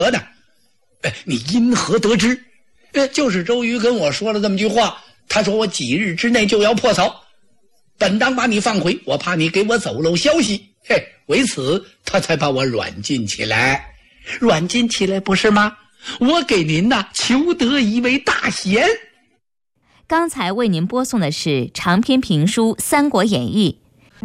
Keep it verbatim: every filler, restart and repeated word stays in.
呢？哎，你因何得知？呃，就是周瑜跟我说了这么句话，他说我几日之内就要破曹，本当把你放回，我怕你给我走漏消息，嘿，为此他才把我软禁起来。软禁起来不是吗？我给您呐求得一位大贤。 刚才为您播送的是长篇评书《三国演义》，